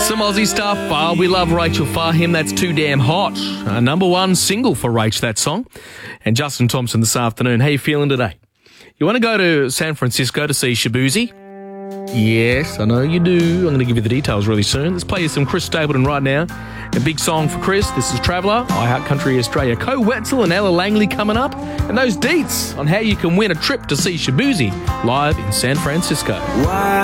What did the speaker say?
Some Aussie stuff. We love Rachel Fahim. That's Too Damn Hot. Number one single for Rach, that song. And Justin Thompson this afternoon. How you feeling today? You want to go to San Francisco to see Shaboozey? Yes, I know you do. I'm going to give you the details really soon. Let's play you some Chris Stapleton right now. A big song for Chris. This is Traveller, iHeart Country Australia. Co Wetzel and Ella Langley coming up. And those deets on how you can win a trip to see Shaboozey live in San Francisco.